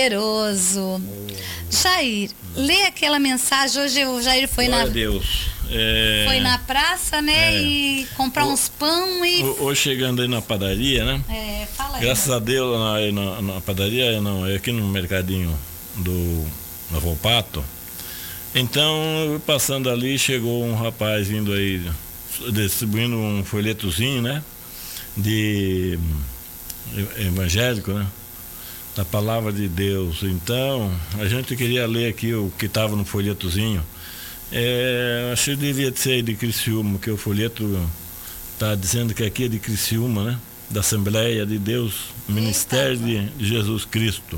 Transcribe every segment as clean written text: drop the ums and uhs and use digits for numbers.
Poderoso. Jair, lê aquela mensagem. Hoje o Jair foi Glória a Deus. foi na praça, né? E comprar uns pão e... Hoje chegando aí na padaria, né? Fala aí. Graças a Deus, na padaria, não, é aqui no mercadinho do Volpato. Então, passando ali, chegou um rapaz vindo aí, distribuindo um folhetozinho, né? De evangélico, né? Da palavra de Deus. Então, a gente queria ler aqui o que estava no folhetozinho. Acho que devia ser de Criciúma, que o folheto está dizendo que aqui é de Criciúma, né? Da Assembleia de Deus, Ministério de Jesus Cristo.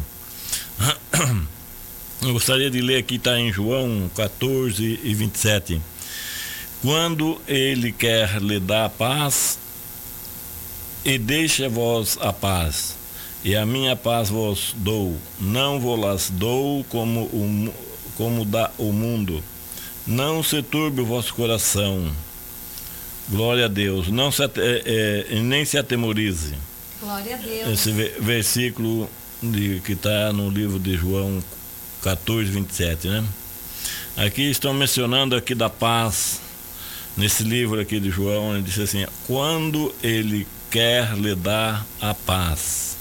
Eu gostaria de ler aqui, está em João 14 e 27. Quando ele quer lhe dar paz, e deixa vós a paz, e a minha paz vos dou, não vos dou como dá o mundo. Não se turbe o vosso coração. Glória a Deus. Não se, nem se atemorize. Glória a Deus. Esse versículo que está no livro de João 14, 27, né? Aqui estão mencionando aqui da paz. Nesse livro aqui de João, ele diz assim: quando ele quer lhe dar a paz.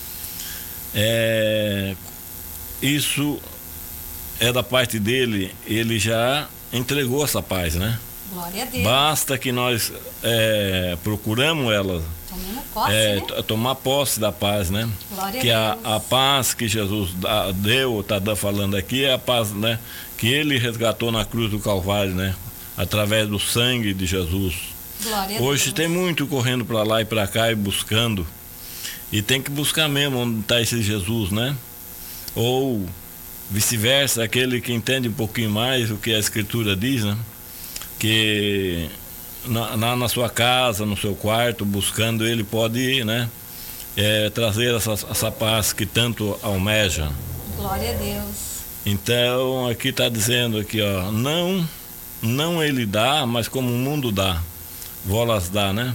Isso é da parte dele, ele já entregou essa paz, né? Glória a Deus. Basta que nós procuramos ela, tomar posse da paz, né? Glória que a Deus. A paz que Jesus deu, está falando aqui, é a paz, né? Que ele resgatou na cruz do Calvário, né? Através do sangue de Jesus. Glória a Hoje Deus. tem muito correndo para lá e para cá e buscando. E tem que buscar mesmo onde está esse Jesus, né? Ou vice-versa, aquele que entende um pouquinho mais o que a Escritura diz, né? Que na sua casa, no seu quarto, buscando ele, pode, né? Trazer essa paz que tanto almeja. Glória a Deus. Então, aqui está dizendo aqui, ó, não ele dá, mas como o mundo dá. Vós dá, né?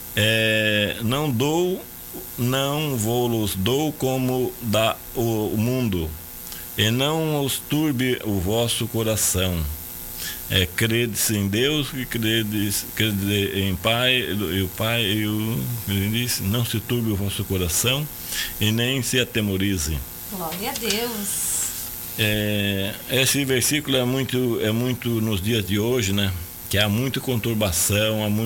Não vou-los dou como dá o mundo, e não os turbe o vosso coração. Credes em Deus e credes em Pai, e o Pai, ele disse, não se turbe o vosso coração e nem se atemorize. Glória a Deus. Esse versículo é muito nos dias de hoje, né? Que há muita conturbação, há muito